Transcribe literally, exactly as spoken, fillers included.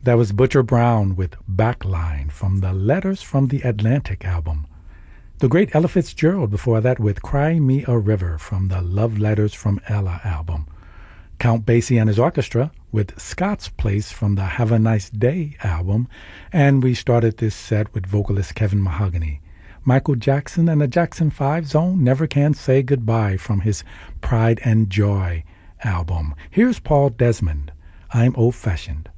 That was Butcher Brown with Backline from the Letters from the Atlantic album. The great Ella Fitzgerald before that with Cry Me a River from the Love Letters from Ella album. Count Basie and his orchestra with Scott's Place from the Have a Nice Day album. And we started this set with vocalist Kevin Mahogany. Michael Jackson and the Jackson five's own Never Can Say Goodbye from his Pride and Joy album. Here's Paul Desmond, I'm Old Fashioned.